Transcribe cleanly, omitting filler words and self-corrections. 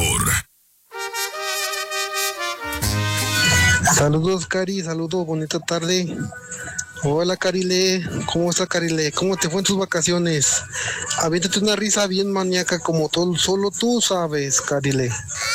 mejor. Saludos, Cari, saludos, bonita tarde. Hola, Carile, ¿cómo está, Carile? ¿Cómo te fue en tus vacaciones? Aviéntate una risa bien maníaca como todo, solo tú sabes, Carile.